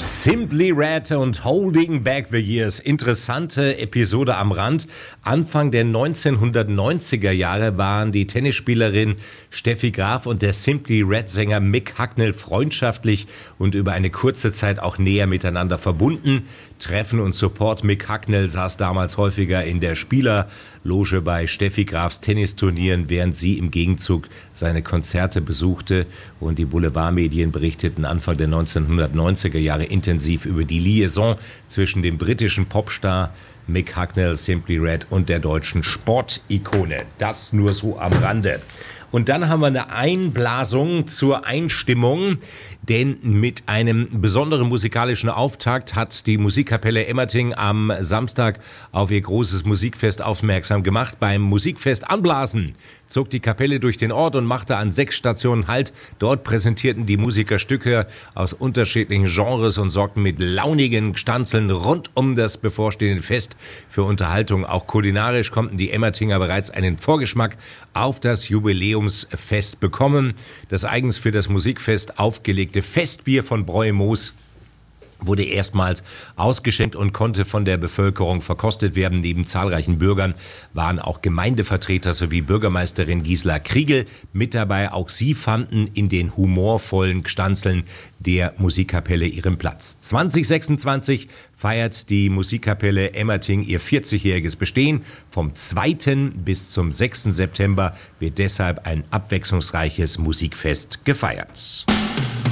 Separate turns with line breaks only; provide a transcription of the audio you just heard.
Simply Red und Holding Back the Years. Interessante Episode am Rand. Anfang der 1990er Jahre waren die Tennisspielerin Steffi Graf und der Simply Red-Sänger Mick Hucknall freundschaftlich und über eine kurze Zeit auch näher miteinander verbunden. Treffen und Support. Mick Hucknall saß damals häufiger in der Spielerloge bei Steffi Grafs Tennisturnieren, während sie im Gegenzug seine Konzerte besuchte. Und die Boulevardmedien berichteten Anfang der 1990er Jahre intensiv über die Liaison zwischen dem britischen Popstar Mick Hucknall, Simply Red und der deutschen Sportikone. Das nur so am Rande. Und dann haben wir eine Einblasung zur Einstimmung, denn mit einem besonderen musikalischen Auftakt hat die Musikkapelle Emmerting am Samstag auf ihr großes Musikfest aufmerksam gemacht. Beim Musikfest Anblasen zog die Kapelle durch den Ort und machte an 6 Stationen Halt. Dort präsentierten die Musiker Stücke aus unterschiedlichen Genres und sorgten mit launigen Stanzeln rund um das bevorstehende Fest für Unterhaltung. Auch kulinarisch konnten die Emmertinger bereits einen Vorgeschmack auf das Jubiläumsfest bekommen. Das eigens für das Musikfest aufgelegte Festbier von Bräu Moos wurde erstmals ausgeschenkt und konnte von der Bevölkerung verkostet werden. Neben zahlreichen Bürgern waren auch Gemeindevertreter sowie Bürgermeisterin Gisela Kriegel mit dabei. Auch sie fanden in den humorvollen Gstanzeln der Musikkapelle ihren Platz. 2026 feiert die Musikkapelle Emmerting ihr 40-jähriges Bestehen. Vom 2. bis zum 6. September wird deshalb ein abwechslungsreiches Musikfest gefeiert.